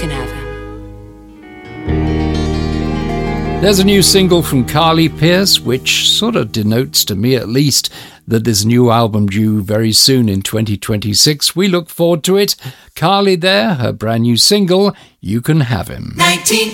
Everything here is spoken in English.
can have him. There's a new single from Carly Pearce, which sort of denotes, to me at least, that there's a new album due very soon in 2026. We look forward to it. Carly there, her brand new single, You Can Have Him.